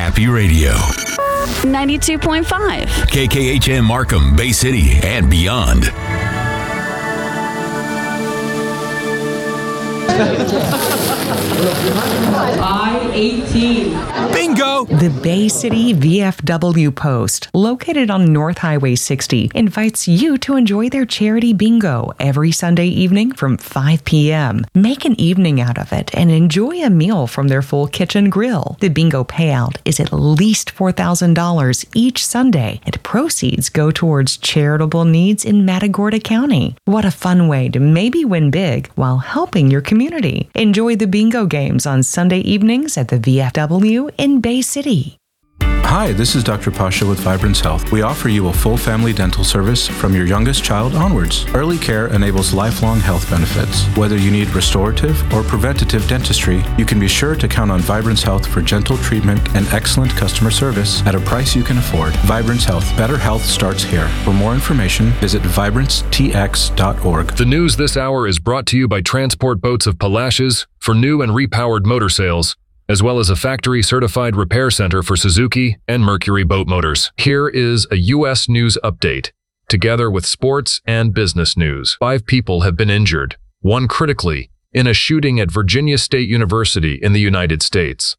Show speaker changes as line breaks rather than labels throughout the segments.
Happy Radio.
92.5.
KKHM Markham, Bay City, and beyond.
I-18.
Bingo!
The Bay City VFW Post, located on North Highway 60, invites you to enjoy their charity bingo every Sunday evening from 5 p.m. Make an evening out of it and enjoy a meal from their full kitchen grill. The bingo payout is at least $4,000 each Sunday, and proceeds go towards charitable needs in Matagorda County. What a fun way to maybe win big while helping your community. Enjoy the bingo games on Sunday evenings at the VFW in Bay City.
Hi, this is Dr. Pasha with Vibrance Health. We offer you a full family dental service from your youngest child onwards. Early care enables lifelong health benefits. Whether you need restorative or preventative dentistry, you can be sure to count on Vibrance Health for gentle treatment and excellent customer service at a price you can afford. Vibrance Health. Better health starts here. For more information, visit vibrancetx.org.
The news this hour is brought to you by Transport Boats of Palacios for new and repowered motor sales, as well as a factory-certified repair center for Suzuki and Mercury boat motors. Here is a U.S. news update, together with sports and business news. 5 people have been injured, 1 critically, in a shooting at Virginia State University in the United States.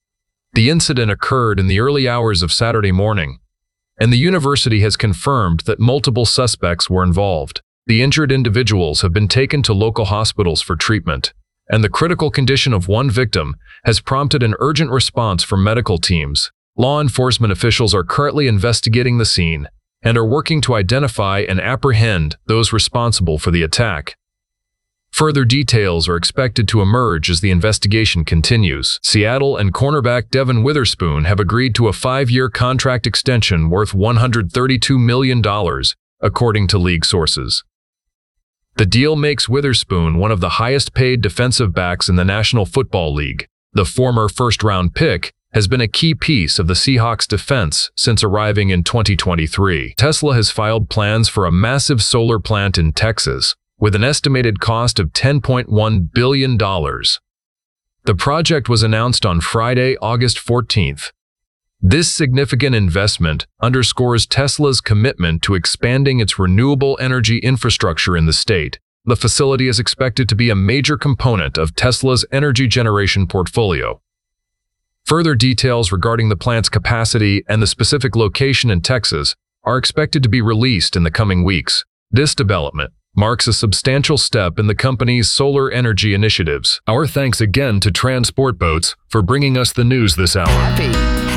The incident occurred in the early hours of Saturday morning, and the university has confirmed that multiple suspects were involved. The injured individuals have been taken to local hospitals for treatment, and the critical condition of 1 victim has prompted an urgent response from medical teams. Law enforcement officials are currently investigating the scene and are working to identify and apprehend those responsible for the attack. Further details are expected to emerge as the investigation continues. Seattle and cornerback Devin Witherspoon have agreed to a 5-year contract extension worth $132 million, according to league sources. The deal makes Witherspoon one of the highest-paid defensive backs in the National Football League. The former first-round pick has been a key piece of the Seahawks' defense since arriving in 2023. Tesla has filed plans for a massive solar plant in Texas, with an estimated cost of $10.1 billion. The project was announced on Friday, August 14th. This significant investment underscores Tesla's commitment to expanding its renewable energy infrastructure in the state. The facility is expected to be a major component of Tesla's energy generation portfolio. Further details regarding the plant's capacity and the specific location in Texas are expected to be released in the coming weeks. This development marks a substantial step in the company's solar energy initiatives. Our thanks again to Transport Boats for bringing us the news this hour.